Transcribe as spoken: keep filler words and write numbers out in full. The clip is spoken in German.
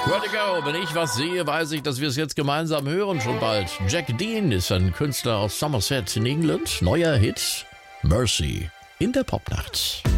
Vertigo, wenn ich was sehe, weiß ich, dass wir es jetzt gemeinsam hören schon bald. Jack Dean ist ein Künstler aus Somerset in England. Neuer Hit, Mercy, in der Popnacht.